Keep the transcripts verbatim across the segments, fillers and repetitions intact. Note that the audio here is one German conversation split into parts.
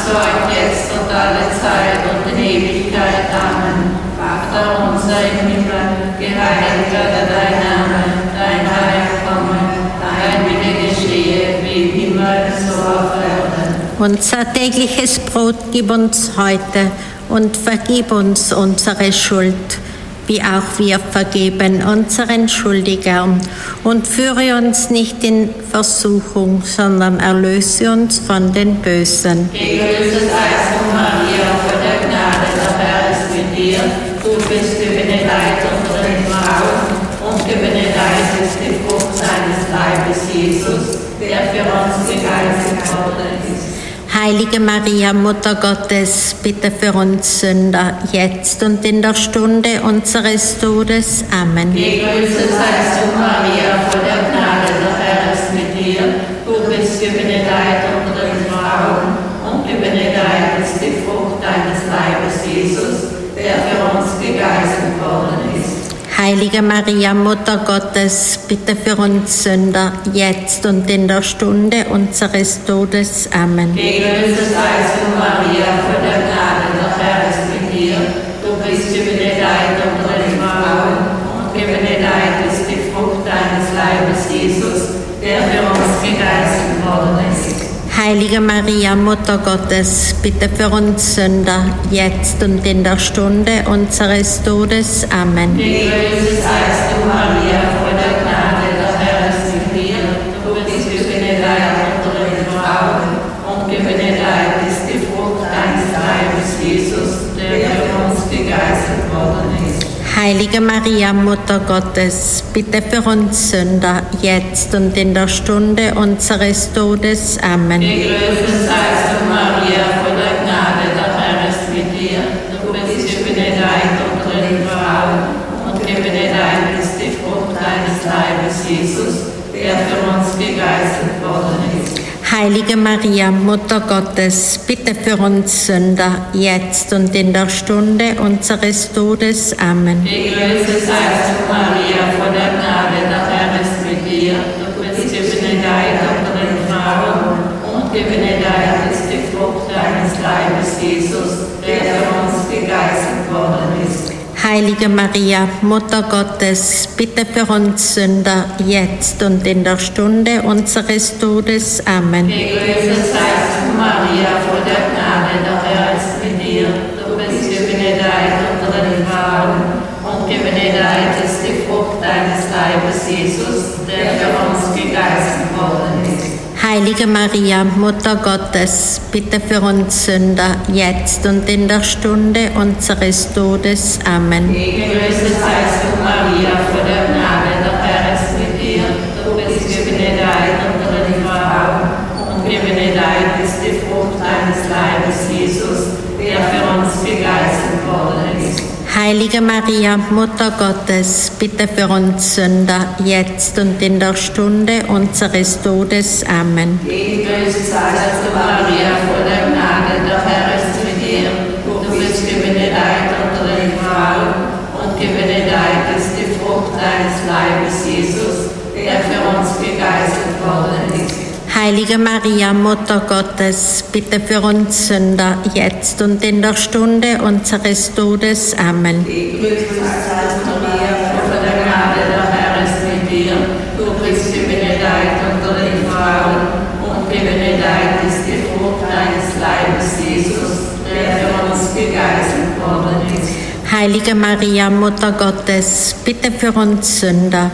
Zeit, jetzt und alle Zeit und in Ewigkeit. Amen. Vater unser im Himmel, geheiligt werde dein Name, dein Reich komme, dein Wille geschehe, wie im Himmel, so auf Erden. Unser tägliches Brot gib uns heute und vergib uns unsere Schuld, wie auch wir vergeben unseren Schuldigern. Und führe uns nicht in Versuchung, sondern erlöse uns von den Bösen. Gegrüßet seist du, Maria, voll der Gnade, der Herr ist mit dir. Du bist gebenedeit unter den Frauen und gebenedeit ist die Frucht deines Leibes, Jesus, der für uns gegeißelt worden ist. Heilige Maria, Mutter Gottes, bitte für uns Sünder, jetzt und in der Stunde unseres Todes. Amen. Gegrüßet seist du, Maria, voll der Gnade, der Herr ist mit dir. Du bist gebenedeit unter den Frauen und gebenedeit ist die Frucht deines Leibes, Jesus, der für uns gegeißelt worden ist. Heilige Maria, Mutter Gottes, bitte für uns Sünder, jetzt und in der Stunde unseres Todes. Amen. Gegrüßet seist du, Maria, voll der Gnade, der Herr ist mit dir. Du bist gebenedeit unter den Frauen und gebenedeit ist die Frucht deines Leibes, Jesus, der für uns gegeißelt worden ist. Heilige Maria, Mutter Gottes, bitte für uns Sünder, jetzt und in der Stunde unseres Todes. Amen. Gegrüßet seist du, Maria, voll der Gnade, der Herr ist mit dir. Du bist gebenedeit unter den Frauen und gebenedeit ist die Frucht deines Leibes, Jesus, der für uns gegeißelt worden ist. Heilige Maria, Mutter Gottes, bitte für uns Sünder, jetzt und in der Stunde unseres Todes. Amen. Gegrüßet seist du, Maria, voll der Gnade, der Herr ist mit dir. Du bist gebenedeit unter den Frauen und gebenedeit ist die Frucht deines Leibes, Jesus, der für uns gegeißelt worden ist. Heilige Maria, Mutter Gottes, bitte für uns Sünder, jetzt und in der Stunde unseres Todes. Amen. Gegrüßet seist du, Maria, voll der Gnade, der Herr ist mit dir. Du bist gebenedeit unter den Frauen und gebenedeit ist die Frucht deines Leibes, Jesus, der für uns gegeißelt worden ist. Heilige Maria, Mutter Gottes, bitte für uns Sünder, jetzt und in der Stunde unseres Todes. Amen. Gegrüßet seist du, Maria, voll der Gnade, der Herr ist mit dir. Du bist gebenedeit unter den Frauen und gebenedeit ist die Frucht deines Leibes, Jesus, der für uns gegeißelt worden ist. Heilige Maria, Mutter Gottes, bitte für uns Sünder, jetzt und in der Stunde unseres Todes. Amen. Gegrüßet seist du, Maria, voll der Gnade, der Herr ist mit dir. Du bist gebenedeit unter den Frauen und gebenedeit ist die Frucht deines Leibes, Jesus, der für uns gegeißelt worden ist. Heilige Maria, Mutter Gottes, bitte für uns Sünder, jetzt und in der Stunde unseres Todes. Amen. Gegrüßet seist du, Maria, voll der Gnade, der Herr ist mit dir. Du bist gebenedeit unter den Frauen und gebenedeit ist die Frucht deines Leibes, Jesus, der für uns gegeißelt worden ist. Heilige Maria, Mutter Gottes, bitte für uns Sünder, jetzt und in der Stunde unseres Todes. Amen. Gegrüßet seist du, Maria, voll der Gnade, der Herr ist mit dir. Du bist gebenedeit unter den Frauen und gebenedeit ist die Frucht deines Leibes, Jesus, der für uns gegeißelt worden ist. Heilige Maria, Mutter Gottes, bitte für uns Sünder,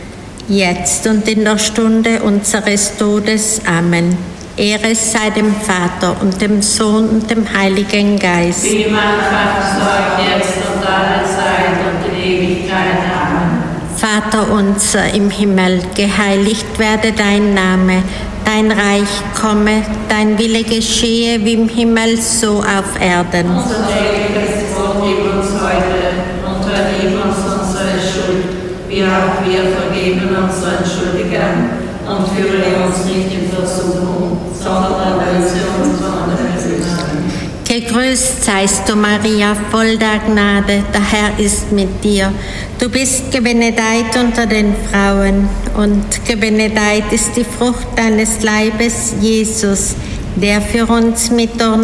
jetzt und in der Stunde unseres Todes. Amen. Ehre sei dem Vater und dem Sohn und dem Heiligen Geist. Wie im Anfang, so jetzt und alle Zeit und in Ewigkeit. Amen. Vater unser im Himmel, geheiligt werde dein Name, dein Reich komme, dein Wille geschehe wie im Himmel, so auf Erden. Unser tägliches Brot gib uns heute und vergib uns unsere Schuld, wie auch wir vergeben unseren Schuldigern. Und führe uns nicht in Versuchung, sondern erlöse uns von der Bösen. Gegrüßt seist du, Maria, voll der Gnade, der Herr ist mit dir. Du bist gebenedeit unter den Frauen und gebenedeit ist die Frucht deines Leibes, Jesus, der für uns mit